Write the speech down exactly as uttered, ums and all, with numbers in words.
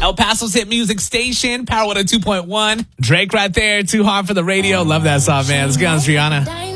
El Paso's hit music station, Power one oh two point one. Drake right there, Too Hot for the Radio. Love that song, man. Let's get on, Rihanna.